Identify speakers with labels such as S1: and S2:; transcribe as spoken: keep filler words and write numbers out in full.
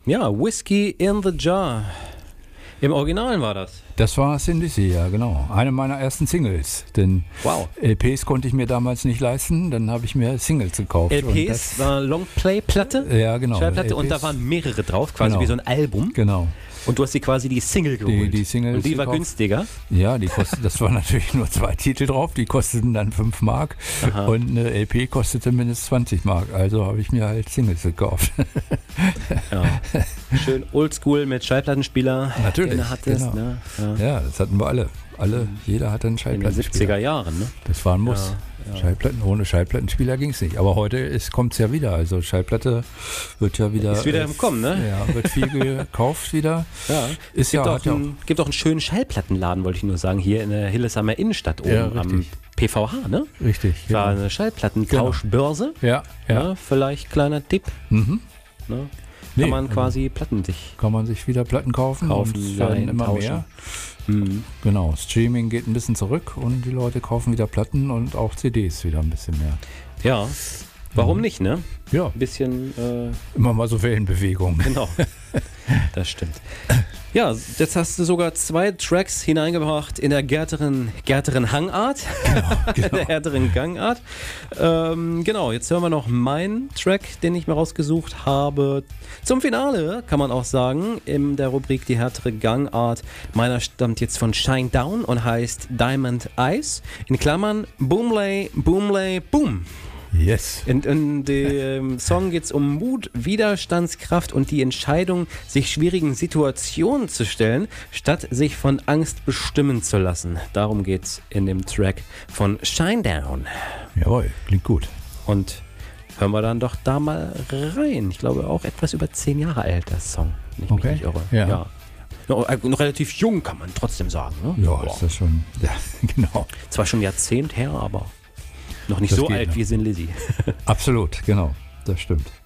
S1: Ja, Whiskey in the Jar. Im Original war das.
S2: Das war Thin Lizzy, ja genau. Eine meiner ersten Singles. Denn
S1: Wow.
S2: L Ps konnte ich mir damals nicht leisten, dann habe ich mir Singles gekauft.
S1: L
S2: Und
S1: Ps
S2: das,
S1: war Longplay-Platte,
S2: ja genau.
S1: Schallplatte,
S2: L Ps,
S1: und da waren mehrere drauf, quasi
S2: Genau.
S1: wie so ein Album.
S2: Genau.
S1: Und du hast dir quasi die Single geholt.
S2: Die, die Singles
S1: und die war
S2: gekauft.
S1: günstiger.
S2: Ja, die kostet, das waren natürlich nur zwei Titel drauf, die kosteten dann fünf Mark.
S1: Aha.
S2: Und eine L P kostete mindestens zwanzig Mark. Also habe ich mir halt Singles gekauft.
S1: Ja. Schön oldschool mit Schallplattenspieler.
S2: Natürlich,
S1: Den du hattest,
S2: genau.
S1: ne? Ja.
S2: Ja, das hatten wir alle. Alle, jeder hatte einen
S1: In den
S2: Schallplattenspieler.
S1: siebziger Jahren, ne?
S2: Das war ein Muss.
S1: Ja, ja.
S2: Schallplatten, ohne Schallplattenspieler ging es nicht. Aber heute kommt es ja wieder. Also Schallplatte wird ja wieder.
S1: Ist wieder
S2: äh,
S1: im Kommen, ne?
S2: Ja, wird viel gekauft wieder.
S1: Ja.
S2: Ist
S1: Gibt,
S2: ja,
S1: auch
S2: hat ja auch.
S1: einen, gibt auch einen schönen Schallplattenladen, wollte ich nur sagen, hier in der Hildesheimer Innenstadt oben
S2: Ja,
S1: am
S2: richtig.
S1: P V H, ne?
S2: Richtig.
S1: War
S2: Genau.
S1: eine Schallplattentauschbörse.
S2: Ja, ja.
S1: Ja, vielleicht kleiner Tipp.
S2: Mhm.
S1: Ne? Kann
S2: Nee,
S1: man
S2: also
S1: quasi Platten sich
S2: kann man sich wieder Platten kaufen,
S1: Kaufen,
S2: und es werden
S1: leihen,
S2: immer
S1: tauschen.
S2: mehr.
S1: Mhm.
S2: Genau, Streaming geht ein bisschen zurück und die Leute kaufen wieder Platten und auch C Ds wieder ein bisschen mehr.
S1: Ja, warum
S2: Mhm.
S1: nicht, ne?
S2: Ja,
S1: Ein bisschen, äh,
S2: immer mal so Wellenbewegungen.
S1: genau. Das stimmt. Ja, jetzt hast du sogar zwei Tracks hineingebracht in der gärteren, gärteren Hangart,
S2: Genau,
S1: der härteren Gangart. Ähm, genau, jetzt hören wir noch meinen Track, den ich mir rausgesucht habe. Zum Finale, kann man auch sagen, in der Rubrik Die härtere Gangart. Meiner stammt jetzt von Shinedown und heißt Diamond Eyes. In Klammern Boomlay, Boomlay, Boom.
S2: Yes.
S1: In, in dem Song geht es um Mut, Widerstandskraft und die Entscheidung, sich schwierigen Situationen zu stellen, statt sich von Angst bestimmen zu lassen. Darum geht es in dem Track von Shinedown.
S2: Jawohl, klingt gut.
S1: Und hören wir dann doch da mal rein. Ich glaube auch etwas über zehn Jahre alt, der Song. Wenn ich mich
S2: Okay.
S1: nicht irre.
S2: Ja.
S1: Ja. Noch, äh, noch relativ jung, kann man trotzdem sagen. Ne?
S2: Ja,
S1: Boah.
S2: ist das schon. Ja, genau.
S1: Zwar schon ein Jahrzehnt her, aber noch nicht
S2: Das
S1: so
S2: geht
S1: alt
S2: noch.
S1: wie Sin Lizzy.
S2: Absolut, genau. Das stimmt.